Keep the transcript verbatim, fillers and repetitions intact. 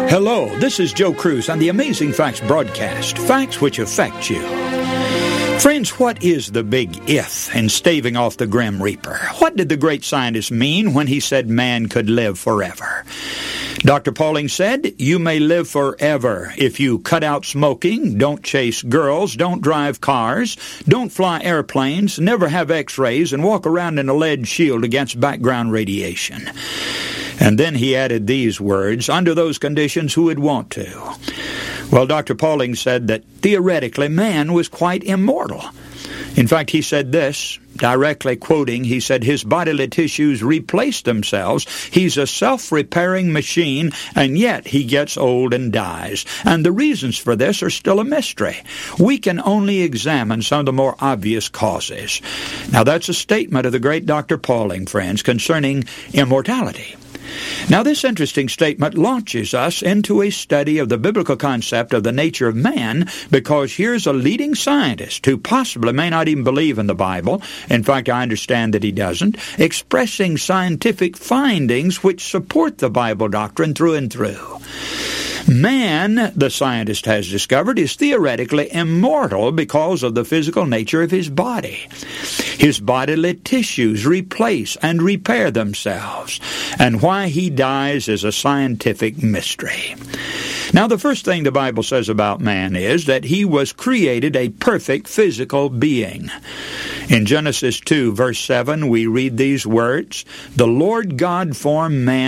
Hello, this is Joe Cruz on the Amazing Facts broadcast, facts which affect you. Friends, what is the big if in staving off the Grim Reaper? What did the great scientist mean when he said man could live forever? Doctor Pauling said, you may live forever if you cut out smoking, don't chase girls, don't drive cars, don't fly airplanes, never have x-rays, and walk around in a lead shield against background radiation. And then he added these words, under those conditions, who would want to? Well, Doctor Pauling said that theoretically man was quite immortal. In fact, he said this, directly quoting, he said, his bodily tissues replace themselves. He's a self-repairing machine, and yet he gets old and dies. And the reasons for this are still a mystery. We can only examine some of the more obvious causes. Now, that's a statement of the great Doctor Pauling, friends, concerning immortality. Now, this interesting statement launches us into a study of the biblical concept of the nature of man, because here's a leading scientist who possibly may not even believe in the Bible. In fact, I understand that he doesn't, expressing scientific findings which support the Bible doctrine through and through. Man, the scientist has discovered, is theoretically immortal because of the physical nature of his body. His bodily tissues replace and repair themselves, and why he dies is a scientific mystery. Now, the first thing the Bible says about man is that he was created a perfect physical being. In Genesis two, verse seven, we read these words, the Lord God formed man